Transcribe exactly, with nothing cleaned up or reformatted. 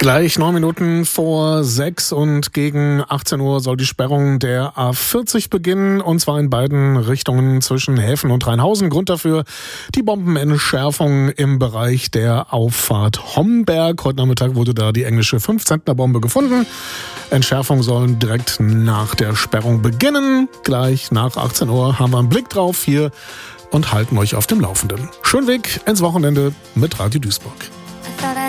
Gleich neun Minuten vor sechs und gegen achtzehn Uhr soll die Sperrung der A vierzig beginnen, und zwar in beiden Richtungen zwischen Häfen und Rheinhausen. Grund dafür die Bombenentschärfung im Bereich der Auffahrt Homberg. Heute Nachmittag wurde da die englische fünf-Zentner-Bombe gefunden. Entschärfung sollen direkt nach der Sperrung beginnen. Gleich nach achtzehn Uhr haben wir einen Blick drauf hier und halten euch auf dem Laufenden. Schönen Weg ins Wochenende mit Radio Duisburg.